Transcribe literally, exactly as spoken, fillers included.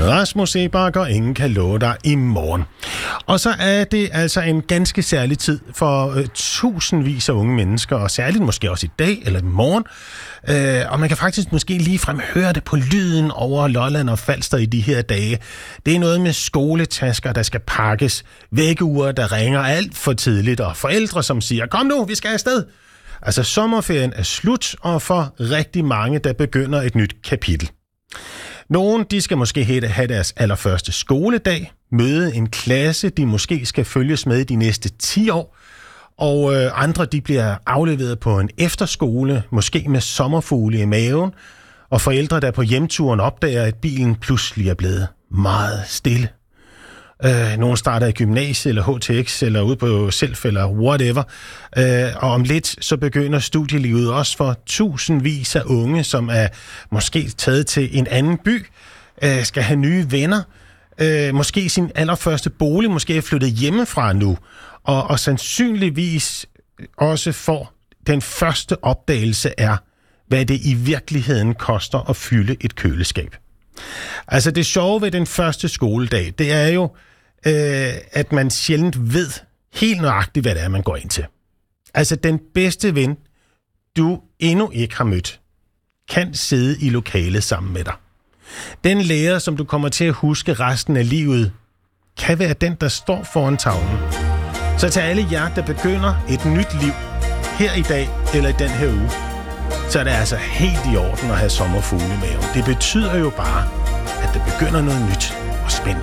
Rasmus Sebak, og ingen kan love dig i morgen. Og så er det altså en ganske særlig tid for øh, tusindvis af unge mennesker, og særligt måske også i dag eller i morgen. Øh, og man kan faktisk måske ligefrem høre det på lyden over Lolland og Falster i de her dage. Det er noget med skoletasker, der skal pakkes, vækkeurer, der ringer alt for tidligt, og forældre, som siger, kom nu, vi skal afsted. Altså sommerferien er slut, og for rigtig mange, der begynder et nyt kapitel. Nogle, de skal måske have deres allerførste skoledag, møde en klasse, de måske skal følges med de næste ti år, og øh, andre, de bliver afleveret på en efterskole, måske med sommerfugle i maven, og forældre, der på hjemturen opdager, at bilen pludselig er blevet meget stille. Øh, nogle starter i gymnasiet, eller H T X, eller ude på Self, eller whatever. Øh, og om lidt, så begynder studielivet også for tusindvis af unge, som er måske taget til en anden by, øh, skal have nye venner, øh, måske sin allerførste bolig, måske er flyttet hjemmefra nu, og, og sandsynligvis også får den første opdagelse er, hvad det i virkeligheden koster at fylde et køleskab. Altså det sjove ved den første skoledag, det er jo, øh, at man sjældent ved helt nøjagtigt, hvad det er, man går ind til. Altså den bedste ven, du endnu ikke har mødt, kan sidde i lokalet sammen med dig. Den lærer, som du kommer til at huske resten af livet, kan være den, der står foran tavlen. Så til alle jer, der begynder et nyt liv her i dag eller i den her uge, så er det altså helt i orden at have sommerfugle i maven. Det betyder jo bare, at der begynder noget nyt.